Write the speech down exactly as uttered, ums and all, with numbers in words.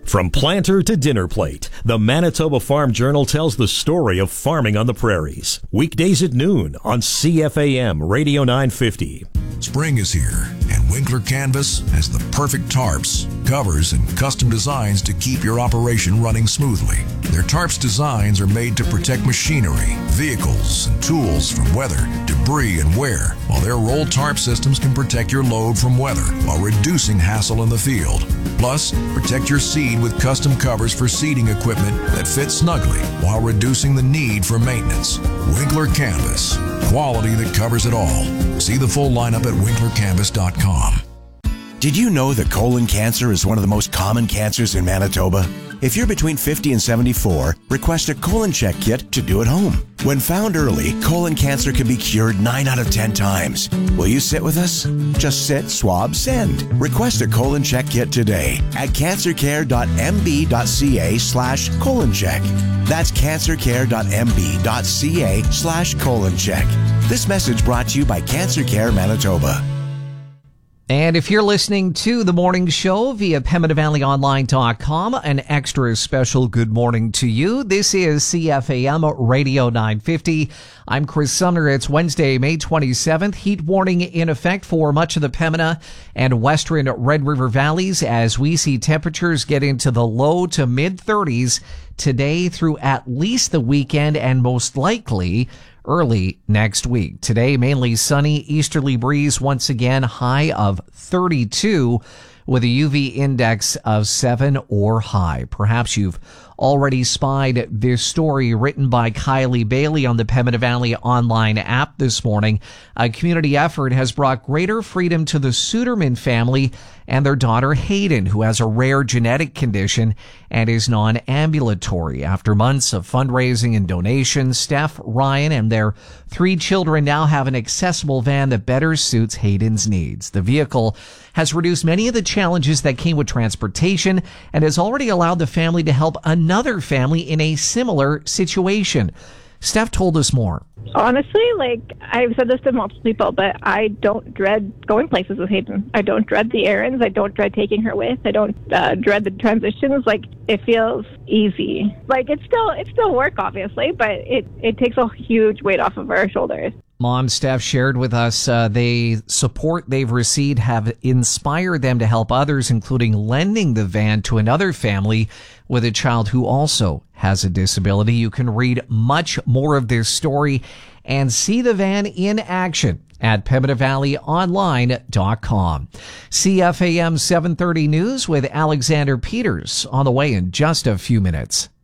From planter to dinner plate, the Manitoba Farm Journal tells the story of farming on the prairies. Weekdays at noon on C F A M Radio nine fifty. Spring is here, and Winkler Canvas has the perfect tarps, covers, and custom designs to keep your operation running smoothly. Their tarps designs are made to protect machinery, vehicles, and tools from weather, debris, and wear, while their rolled tarp systems can protect your load from weather while reducing hassle in the field. Plus, protect your seed with custom covers for seeding equipment that fit snugly while reducing the need for maintenance. Winkler Canvas, quality that covers it all. See the full lineup at winkler canvas dot com. Did you know that colon cancer is one of the most common cancers in Manitoba? If you're between fifty and seventy-four, request a colon check kit to do at home. When found early, colon cancer can be cured nine out of ten times. Will you sit with us? Just sit, swab, send. Request a colon check kit today at cancercare dot m b dot c a slash colon check. That's cancercare dot m b dot c a slash colon check. This message brought to you by Cancer Care Manitoba. And if you're listening to the morning show via Pembina Valley Online dot com, an extra special good morning to you. This is C F A M Radio nine fifty. I'm Chris Sumner. It's Wednesday, May twenty-seventh. Heat warning in effect for much of the Pembina and western Red River valleys as we see temperatures get into the low to mid thirties today through at least the weekend and most likely early next week. Today, mainly sunny, easterly breeze once again, high of thirty-two with a U V index of seven or high. Perhaps you've already spied this story written by Kylie Bailey on the Pembina Valley Online app this morning. A community effort has brought greater freedom to the Suderman family and their daughter Hayden, who has a rare genetic condition and is non-ambulatory. After months of fundraising and donations, Steph, Ryan, and their three children now have an accessible van that better suits Hayden's needs. The vehicle has reduced many of the challenges that came with transportation and has already allowed the family to help another family in a similar situation. Steph told us more. Honestly, like, I've said this to multiple people, but I don't dread going places with Hayden. I don't dread the errands. I don't dread taking her with. I don't uh, dread the transitions. Like, it feels easy. Like, it's still it's still work, obviously, but it, it takes a huge weight off of our shoulders. Mom, Steph shared with us uh, the support they've received have inspired them to help others, including lending the van to another family with a child who also has a disability. You can read much more of this story and see the van in action at Pembina Valley Online dot com. C F A M seven thirty News with Alexander Peters on the way in just a few minutes.